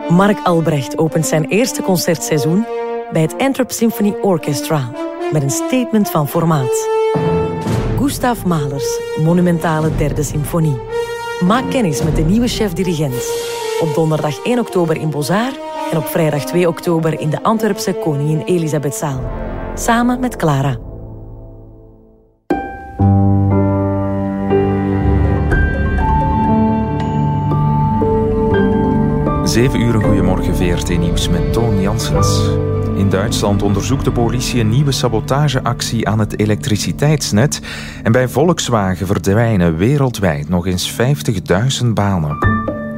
Mark Albrecht opent zijn eerste concertseizoen bij het Antwerp Symphony Orchestra met een statement van formaat. Gustav Mahlers monumentale derde symfonie. Maak kennis met de nieuwe chef-dirigent. Op donderdag 1 oktober in Bozar en op vrijdag 2 oktober in de Antwerpse Koningin Elisabethzaal. Samen met Clara. Zeven uur, goedemorgen, VRT Nieuws met Toon Janssens. In Duitsland onderzoekt de politie een nieuwe sabotageactie aan het elektriciteitsnet. En bij Volkswagen verdwijnen wereldwijd nog eens 50.000 banen.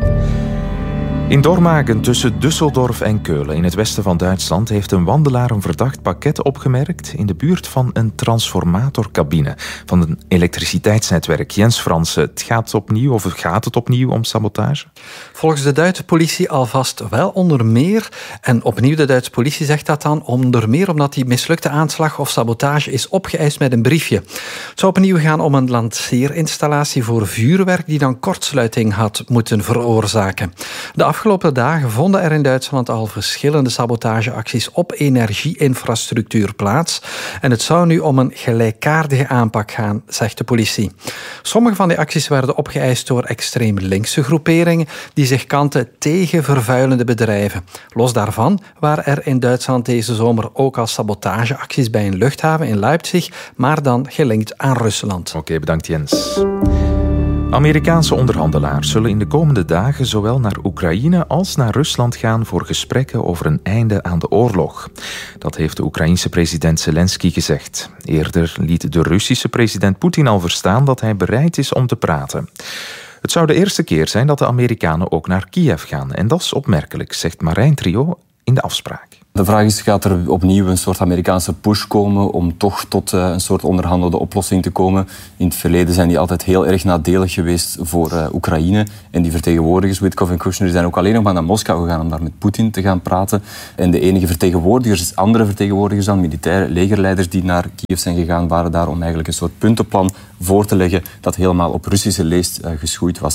In Dormagen tussen Düsseldorf en Keulen in het westen van Duitsland heeft een wandelaar een verdacht pakket opgemerkt in de buurt van een transformatorcabine van een elektriciteitsnetwerk. Jens Fransen, gaat het opnieuw om sabotage? Volgens de Duitse politie alvast wel onder meer. En opnieuw, de Duitse politie zegt dat dan onder meer omdat die mislukte aanslag of sabotage is opgeëist met een briefje. Het zou opnieuw gaan om een lanceerinstallatie voor vuurwerk die dan kortsluiting had moeten veroorzaken. De afgelopen dagen vonden er in Duitsland al verschillende sabotageacties op energieinfrastructuur plaats. En het zou nu om een gelijkaardige aanpak gaan, zegt de politie. Sommige van die acties werden opgeëist door extreem linkse groeperingen die zich kanten tegen vervuilende bedrijven. Los daarvan waren er in Duitsland deze zomer ook al sabotageacties bij een luchthaven in Leipzig, maar dan gelinkt aan Rusland. Oké, bedankt Jens. Amerikaanse onderhandelaars zullen in de komende dagen zowel naar Oekraïne als naar Rusland gaan voor gesprekken over een einde aan de oorlog. Dat heeft de Oekraïense president Zelensky gezegd. Eerder liet de Russische president Poetin al verstaan dat hij bereid is om te praten. Het zou de eerste keer zijn dat de Amerikanen ook naar Kiev gaan. En dat is opmerkelijk, zegt Marijn Trio in de afspraak. De vraag is, gaat er opnieuw een soort Amerikaanse push komen om toch tot een soort onderhandelde oplossing te komen? In het verleden zijn die altijd heel erg nadelig geweest voor Oekraïne. En die vertegenwoordigers, Witkoff en Kushner, zijn ook alleen nog maar naar Moskou gegaan om daar met Poetin te gaan praten. En de enige vertegenwoordigers, andere vertegenwoordigers dan, militaire legerleiders die naar Kiev zijn gegaan, waren daar om eigenlijk een soort puntenplan voor te leggen dat helemaal op Russische leest geschoeid was.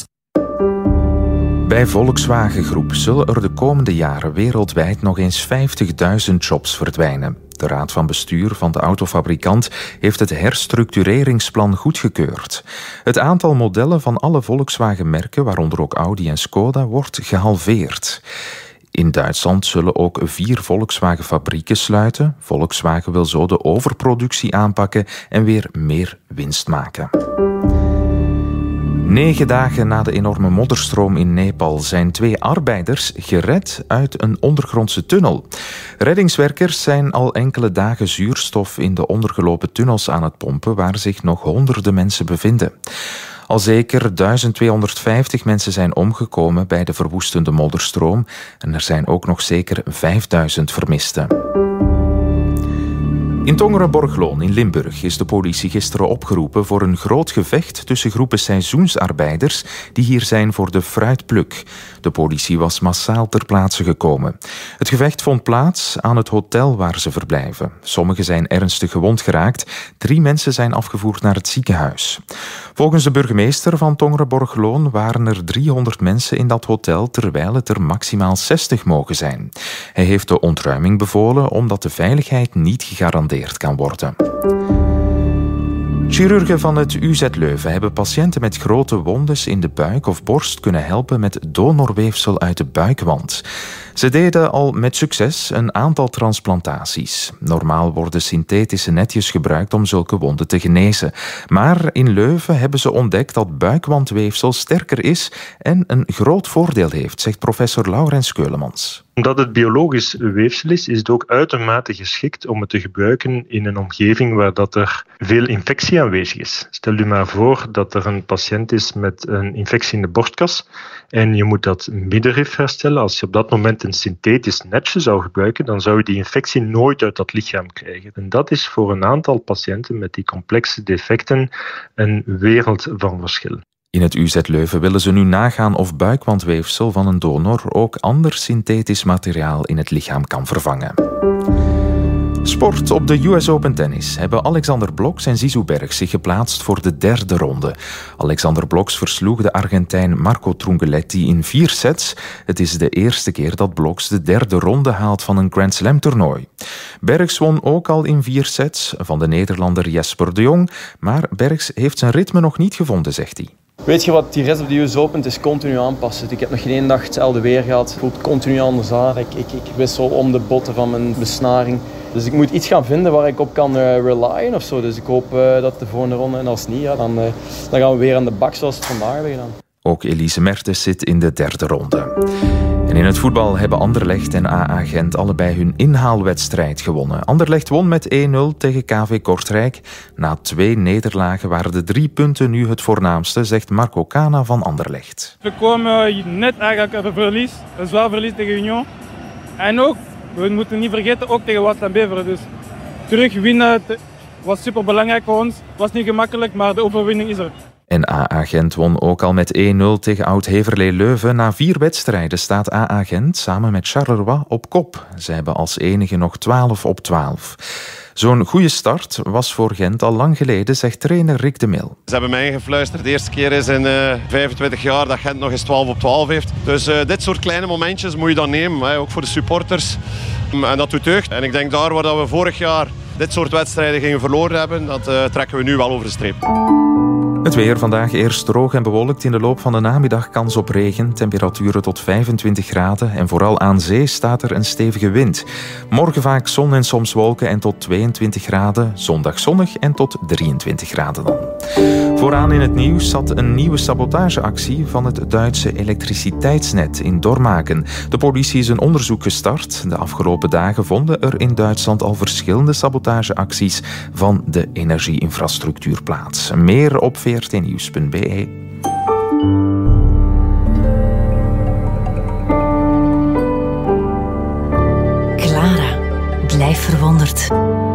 Bij Volkswagen Groep zullen er de komende jaren wereldwijd nog eens 50.000 jobs verdwijnen. De raad van bestuur van de autofabrikant heeft het herstructureringsplan goedgekeurd. Het aantal modellen van alle Volkswagen-merken, waaronder ook Audi en Skoda, wordt gehalveerd. In Duitsland zullen ook 4 Volkswagen-fabrieken sluiten. Volkswagen wil zo de overproductie aanpakken en weer meer winst maken. 9 dagen na de enorme modderstroom in Nepal zijn 2 arbeiders gered uit een ondergrondse tunnel. Reddingswerkers zijn al enkele dagen zuurstof in de ondergelopen tunnels aan het pompen, waar zich nog honderden mensen bevinden. Al zeker 1250 mensen zijn omgekomen bij de verwoestende modderstroom en er zijn ook nog zeker 5000 vermisten. In Tongeren-Borgloon in Limburg is de politie gisteren opgeroepen voor een groot gevecht tussen groepen seizoensarbeiders die hier zijn voor de fruitpluk. De politie was massaal ter plaatse gekomen. Het gevecht vond plaats aan het hotel waar ze verblijven. Sommigen zijn ernstig gewond geraakt. 3 mensen zijn afgevoerd naar het ziekenhuis. Volgens de burgemeester van Tongeren-Borgloon waren er 300 mensen in dat hotel, terwijl het er maximaal 60 mogen zijn. Hij heeft de ontruiming bevolen omdat de veiligheid niet gegarandeerd kan worden. Chirurgen van het UZ Leuven hebben patiënten met grote wondes in de buik of borst kunnen helpen met donorweefsel uit de buikwand. Ze deden al met succes een aantal transplantaties. Normaal worden synthetische netjes gebruikt om zulke wonden te genezen. Maar in Leuven hebben ze ontdekt dat buikwandweefsel sterker is en een groot voordeel heeft, zegt professor Laurens Keulemans. Omdat het biologisch weefsel is het ook uitermate geschikt om het te gebruiken in een omgeving waar dat er veel infectie aanwezig is. Stel u maar voor dat er een patiënt is met een infectie in de borstkas en je moet dat middenrif herstellen. Als je op dat moment een synthetisch netje zou gebruiken, dan zou je die infectie nooit uit dat lichaam krijgen. En dat is voor een aantal patiënten met die complexe defecten een wereld van verschil. In het UZ Leuven willen ze nu nagaan of buikwandweefsel van een donor ook ander synthetisch materiaal in het lichaam kan vervangen. Sport. Op de US Open Tennis hebben Alexander Blok en Zizou Bergs zich geplaatst voor de derde ronde. Alexander Bloks versloeg de Argentijn Marco Trungelliti in 4 sets. Het is de eerste keer dat Bloks de derde ronde haalt van een Grand Slam toernooi. Bergs won ook al in 4 sets van de Nederlander Jesper de Jong, maar Bergs heeft zijn ritme nog niet gevonden, zegt hij. Weet je wat, die rest op de US Open, het is continu aanpassen. Ik heb nog geen één dag hetzelfde weer gehad. Het voelt continu anders aan. Ik wissel om de botten van mijn besnaring. Dus ik moet iets gaan vinden waar ik op kan relyen of zo. Dus ik hoop dat de volgende ronde, en als niet, ja, dan gaan we weer aan de bak zoals het vandaag hebben gedaan. Ook Elise Mertens zit in de derde ronde. En in het voetbal hebben Anderlecht en AA Gent allebei hun inhaalwedstrijd gewonnen. Anderlecht won met 1-0 tegen KV Kortrijk. Na 2 nederlagen waren de 3 punten nu het voornaamste, zegt Marco Cana van Anderlecht. We komen net eigenlijk uit een verlies, een zwaar verlies tegen Union. En ook, we moeten niet vergeten, ook tegen Waasland Beveren. Dus terug winnen was super belangrijk voor ons. Het was niet gemakkelijk, maar de overwinning is er. En AA Gent won ook al met 1-0 tegen Oud-Heverlee Leuven. Na 4 wedstrijden staat AA Gent samen met Charleroi op kop. Ze hebben als enige nog 12 op 12. Zo'n goede start was voor Gent al lang geleden, zegt trainer Rick de Mil. Ze hebben mij ingefluisterd. De eerste keer is in 25 jaar dat Gent nog eens 12 op 12 heeft. Dus dit soort kleine momentjes moet je dan nemen, ook voor de supporters. En dat doet deugd. En ik denk daar waar we vorig jaar dit soort wedstrijden gingen verloren hebben, dat trekken we nu wel over de streep. Het weer vandaag eerst droog en bewolkt. In de loop van de namiddag kans op regen. Temperaturen tot 25 graden. En vooral aan zee staat er een stevige wind. Morgen vaak zon en soms wolken en tot 22 graden. Zondag zonnig en tot 23 graden dan. Vooraan in het nieuws zat een nieuwe sabotageactie van het Duitse elektriciteitsnet in Dormagen. De politie is een onderzoek gestart. De afgelopen dagen vonden er in Duitsland al verschillende sabotageacties van de energieinfrastructuur plaats. Meer op vrtnieuws.be. Clara, blijf verwonderd.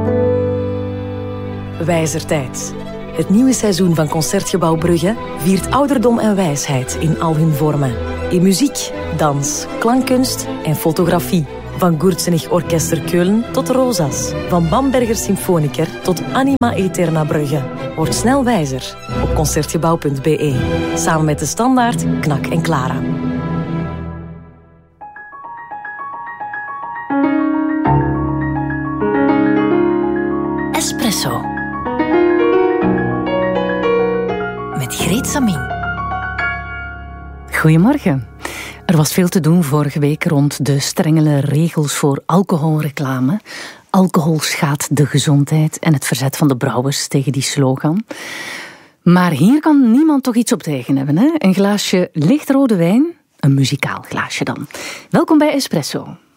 Wijzertijd. Het nieuwe seizoen van Concertgebouw Brugge viert ouderdom en wijsheid in al hun vormen. In muziek, dans, klankkunst en fotografie. Van Gurtsenig Orchester Keulen tot Rosas. Van Bamberger Symfoniker tot Anima Eterna Brugge. Word snel wijzer op concertgebouw.be. Samen met De Standaard, Knak en Clara. Espresso. Met Greet Samin. Goedemorgen. Er was veel te doen vorige week rond de strengere regels voor alcoholreclame. Alcohol schaadt de gezondheid en het verzet van de brouwers tegen die slogan. Maar hier kan niemand toch iets op tegen hebben, hè? Een glaasje lichtrode wijn, een muzikaal glaasje dan. Welkom bij Espresso.